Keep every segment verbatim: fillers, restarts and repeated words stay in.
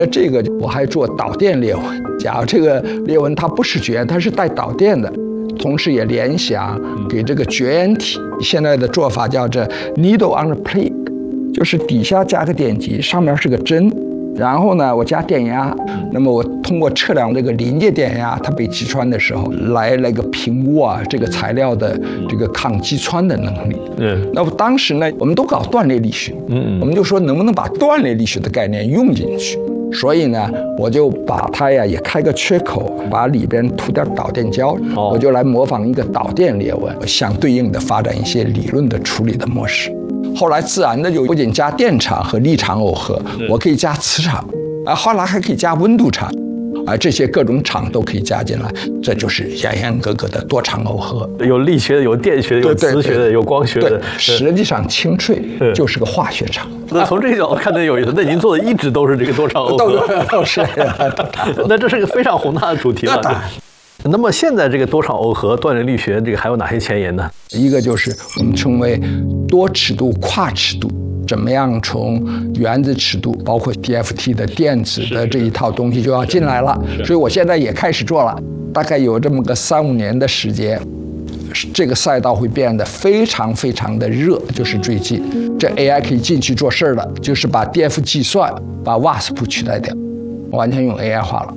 这个我还做导电裂纹，假如这个裂纹它不是绝缘，它是带导电的，同时也联想给这个绝缘体。现在的做法叫做 needle on a plate， 就是底下加个电极，上面是个针。然后呢，我加电压，那么我通过测量这个临界电压，它被击穿的时候，来那个评估啊这个材料的这个抗击穿的能力。嗯，那么当时呢，我们都搞断裂力学，嗯，我们就说能不能把断裂力学的概念用进去。所以呢，我就把它呀也开个缺口，把里边涂点导电胶，哦、我就来模仿一个导电裂纹，相对应的发展一些理论的处理的模式。后来自然的就不仅加电场和力场耦合，我可以加磁场，啊，后来还可以加温度场，啊，这些各种场都可以加进来，这就是严严格格的多场耦合。 有力学的，有电学的，有磁学的，有光学的。 对，实际上清脆就是个化学场。 那从这个角度看，得有意思。那您做的一直都是这个多场耦合， 都是。 那这是个非常宏大的主题了。那么现在这个多场耦合、断裂力学，这个还有哪些前沿呢？ 一个就是我们称为多尺度、跨尺度，怎么样从原子尺度，包括 D F T 的电子的这一套东西就要进来了。所以我现在也开始做了，大概有这么个三五年的时间，这个赛道会变得非常非常的热。就是最近，这 A I 可以进去做事儿了，就是把 D F 计算，把 W A S P 取代掉，完全用 A I 化了。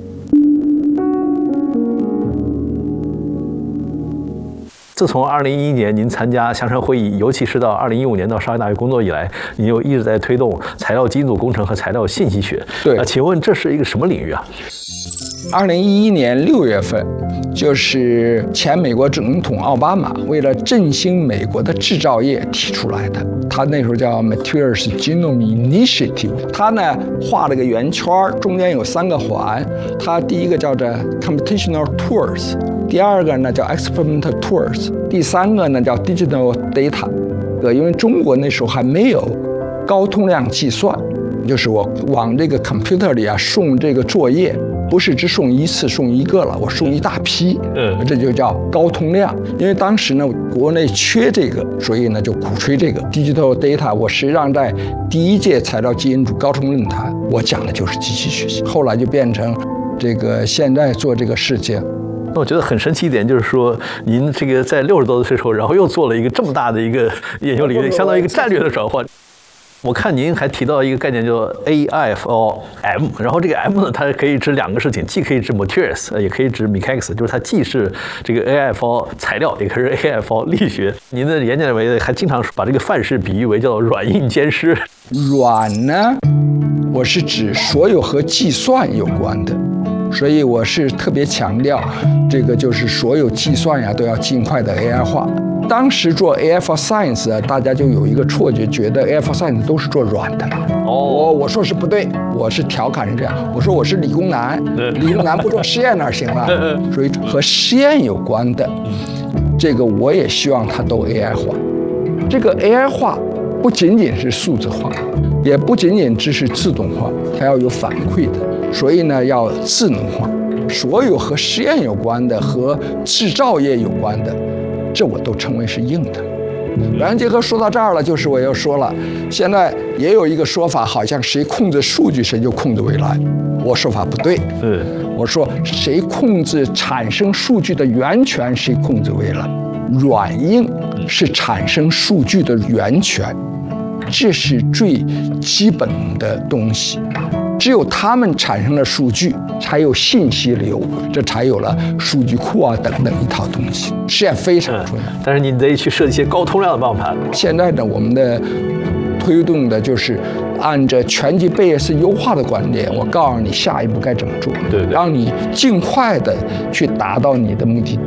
自从二零一一年您参加香山会议，尤其是到二零一五年到上海大学工作以来，您又一直在推动材料基因组工程和材料信息学。 对， 啊，请问这是一个什么领域啊？ 二零一一年六月份，就是前美国总统奥巴马为了振兴美国的制造业提出来的。他那时候叫 Materials Genome Initiative。他呢画了个圆圈，中间有三个环。它第一个叫做 Computational Tools， 第二个呢叫 Experimental Tools， 第三个呢叫 Digital Data。因为中国那时候还没有高通量计算，就是我往这个 computer 里啊送这个作业。不是只送一次送一个了，我送一大批，嗯，这就叫高通量。因为当时呢，国内缺这个，所以呢就鼓吹这个 digital data。我实际上在第一届材料基因组高层论坛，我讲的就是机器学习，后来就变成这个现在做这个事情。 那我觉得很神奇一点，就是说您这个在六十多岁的时候，然后又做了一个这么大的一个研究领域，相当于一个战略的转换。我看您还提到一个概念叫 A I F O M， 然后这个 M 呢，它可以指两个事情，既可以指 materials， 也可以指 mechanics， 就是它既是这个 A I F O 材料，也可以是 A I F O 力学。您的演讲里面还经常把这个范式比喻为叫做软硬兼施。 软呢，我是指所有和计算有关的，所以我是特别强调这个就是所有计算呀都要尽快的 A I 化。当时做 A I for Science， 大家就有一个错觉，觉得 A I for Science 都是做软的。哦，我我说是不对，我是调侃是这样，我说我是理工男，理工男不做实验哪行了？所以和实验有关的，这个我也希望它都 A I 化。这个 A I 化不仅仅是数字化，也不仅仅只是自动化，它要有反馈的，所以呢要智能化。所有和实验有关的、和制造业有关的。这我都称为是硬的。软硬结合说到这儿了，就是我又说了，现在也有一个说法，好像谁控制数据，谁就控制未来。我说法不对，嗯，我说谁控制产生数据的源泉，谁控制未来。软硬是产生数据的源泉，这是最基本的东西。只有他们产生了数据，才有信息流，这才有了数据库啊等等一套东西。实验非常重要， 但是你得去设计一些高通量的棒盘。 现在呢，我们的推动的就是按照全集贝叶斯优化的观点，我告诉你下一步该怎么做， 对对， 让你尽快的去达到你的目的。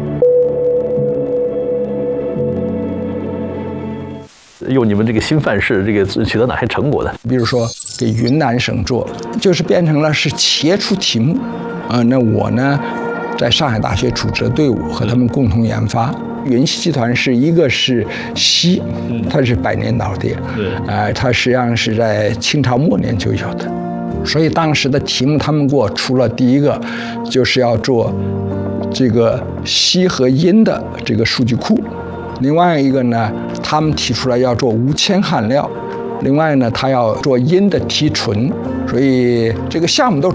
用你们这个新范式，这个取得哪些成果的？ 比如说给云南省做，就是变成了是企业出题目，呃，那我呢，在上海大学组织队伍和他们共同研发。云溪集团是一个是锡，它是百年老店，呃，它实际上是在清朝末年就有的，所以当时的题目他们给我出了第一个，就是要做这个锡和铟的这个数据库。另外一个呢，他们提出来要做无铅焊料，另外呢，他要做铟的提纯，所以这个项目都